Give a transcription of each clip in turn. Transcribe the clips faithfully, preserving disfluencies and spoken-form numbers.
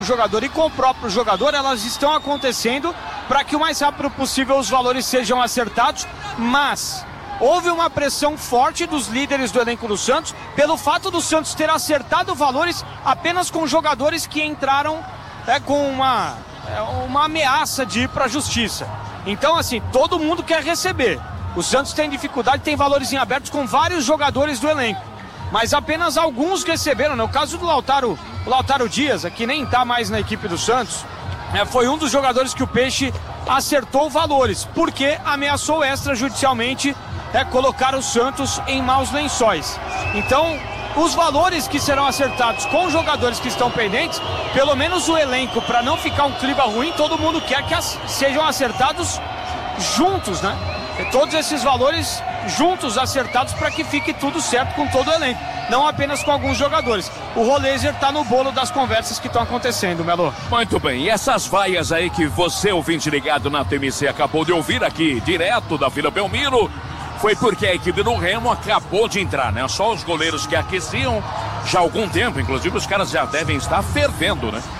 jogador e com o próprio jogador, elas estão acontecendo para que o mais rápido possível os valores sejam acertados, mas houve uma pressão forte dos líderes do elenco do Santos pelo fato do Santos ter acertado valores apenas com jogadores que entraram é, com uma, é, uma ameaça de ir para a justiça. Então, assim, todo mundo quer receber. O Santos tem dificuldade, tem valores em abertos com vários jogadores do elenco, mas apenas alguns receberam. No caso do Lautaro, o Lautaro Dias, que nem está mais na equipe do Santos, é, foi um dos jogadores que o Peixe acertou valores, porque ameaçou extrajudicialmente é, colocar o Santos em maus lençóis. Então, os valores que serão acertados com jogadores que estão pendentes, pelo menos o elenco, para não ficar um clima ruim, todo mundo quer que as, sejam acertados juntos, né? E todos esses valores juntos, acertados, para que fique tudo certo com todo o elenco, não apenas com alguns jogadores. O Roleiser está no bolo das conversas que estão acontecendo, Melo. Muito bem, e essas vaias aí que você, ouvinte ligado na T M C, acabou de ouvir aqui, direto da Vila Belmiro, foi porque a equipe do Remo acabou de entrar, né? Só os goleiros que aqueciam já há algum tempo, inclusive os caras já devem estar fervendo, né?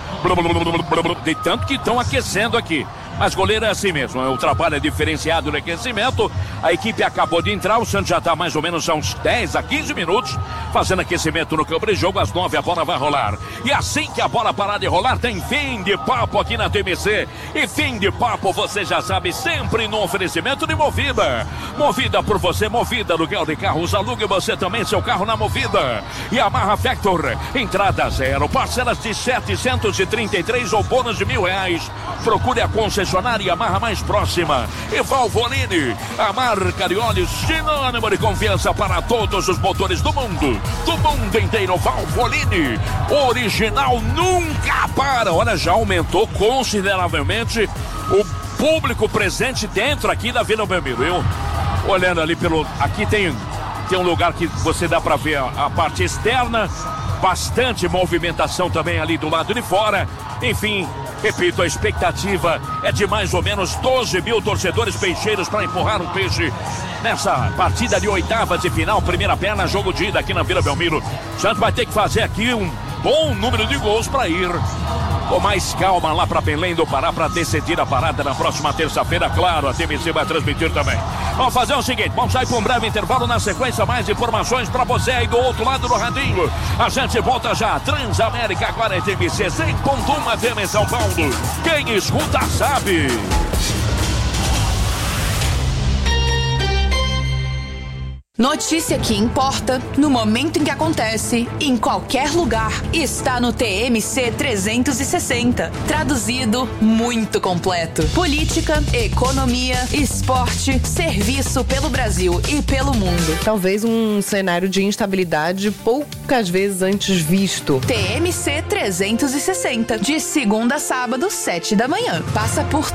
De tanto que estão aquecendo aqui. Mas goleiro é assim mesmo, o trabalho é diferenciado no aquecimento. A equipe acabou de entrar, o Santos já está mais ou menos há uns dez a quinze minutos fazendo aquecimento no campo de jogo. Às nove a bola vai rolar. E assim que a bola parar de rolar, tem fim de papo aqui na T M C. E fim de papo, você já sabe, sempre no oferecimento de Movida. Movida por você, Movida, aluguel de carros, alugue você também seu carro na Movida. E Yamaha Factor, entrada zero, parcelas de setecentos e trinta e três ou bônus de mil reais. Procure a concessionária Yamaha mais próxima. E Valvoline, a marca de óleos sinônimo de confiança para todos os motores do mundo. Do mundo inteiro, Valvoline, original nunca para. Olha, já aumentou consideravelmente o público presente dentro aqui da Vila Belmiro. Eu, olhando ali pelo... Aqui tem, tem um lugar que você dá para ver a, a parte externa. Bastante movimentação também ali do lado de fora. Enfim, repito, a expectativa é de mais ou menos doze mil torcedores peixeiros para empurrar o Peixe nessa partida de oitavas de final, primeira perna, jogo de ida aqui na Vila Belmiro. O Santos vai ter que fazer aqui um bom número de gols para ir com mais calma lá para Belém do Pará para decidir a parada na próxima terça-feira. Claro, a T M C vai transmitir também. Vamos fazer o seguinte, vamos sair para um breve intervalo, na sequência mais informações para você aí do outro lado do radinho. A gente volta já. Transamérica agora é T M C cem ponto um F M em São Paulo. Quem escuta sabe. Notícia que importa, no momento em que acontece, em qualquer lugar, está no T M C trezentos e sessenta. Traduzido, muito completo. Política, economia, esporte, serviço pelo Brasil e pelo mundo. Talvez um cenário de instabilidade poucas vezes antes visto. T M C trezentos e sessenta, de segunda a sábado, sete da manhã. Passa por